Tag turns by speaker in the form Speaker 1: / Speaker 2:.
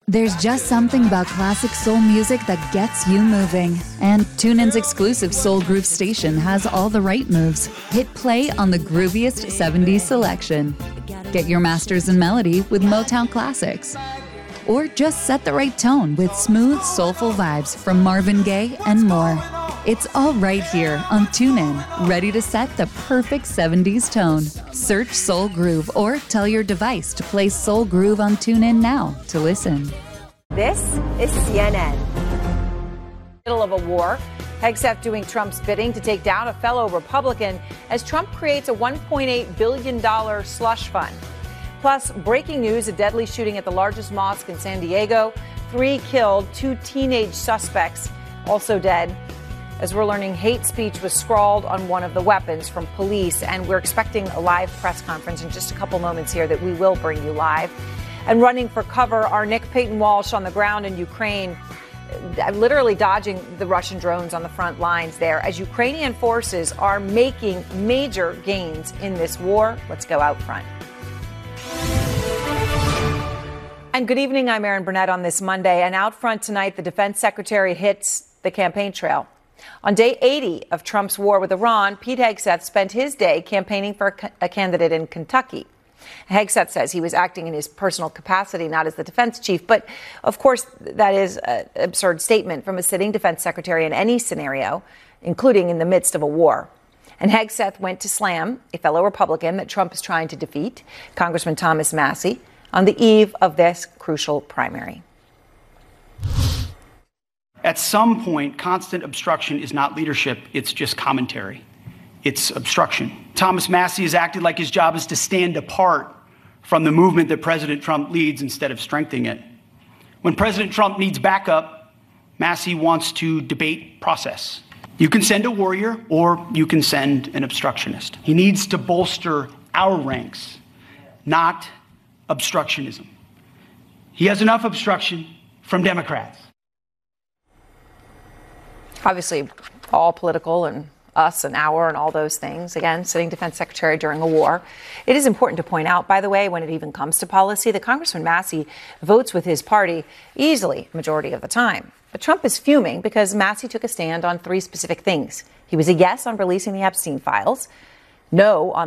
Speaker 1: There's just something about classic soul music that gets you moving. And TuneIn's exclusive Soul Groove station has all the right moves. Hit play on the grooviest 70s selection. Get your masters in melody with Motown classics. Or just set the right tone with smooth, soulful vibes from Marvin Gaye and more. It's all right here on TuneIn, ready to set the perfect 70s tone. Search Soul Groove or tell your device to play Soul Groove on TuneIn now to listen.
Speaker 2: This is CNN. Middle of a war. Hegseth doing Trump's bidding to take down a fellow Republican as Trump creates a $1.8 billion slush fund. Plus, breaking news, a deadly shooting at the largest mosque in San Diego. 3 killed, 2 teenage suspects also dead. As we're learning, hate speech was scrawled on one of the weapons from police, and we're expecting a live press conference in just a couple moments here that we will bring you live. And running for cover, our Nick Payton-Walsh on the ground in Ukraine, literally dodging the Russian drones on the front lines there as Ukrainian forces are making major gains in this war. Let's go out front. And good evening, I'm Erin Burnett on this Monday. And out front tonight, the defense secretary hits the campaign trail. On day 80 of Trump's war with Iran, Pete Hegseth spent his day campaigning for a candidate in Kentucky. Hegseth says he was acting in his personal capacity, not as the defense chief. But, of course, that is an absurd statement from a sitting defense secretary in any scenario, including in the midst of a war. And Hegseth went to slam a fellow Republican that Trump is trying to defeat, Congressman Thomas Massie, on the eve of this crucial primary.
Speaker 3: At some point, constant obstruction is not leadership, it's just commentary. It's obstruction. Thomas Massie has acted like his job is to stand apart from the movement that President Trump leads instead of strengthening it. When President Trump needs backup, Massie wants to debate process. You can send a warrior or you can send an obstructionist. He needs to bolster our ranks, not obstructionism. He has enough obstruction from Democrats.
Speaker 2: Obviously, all political and us and our and all those things. Again, sitting defense secretary during a war. It is important to point out, by the way, when it even comes to policy, that Congressman Massie votes with his party easily a majority of the time. But Trump is fuming because Massie took a stand on 3 specific things. He was a yes on releasing the Epstein files, no on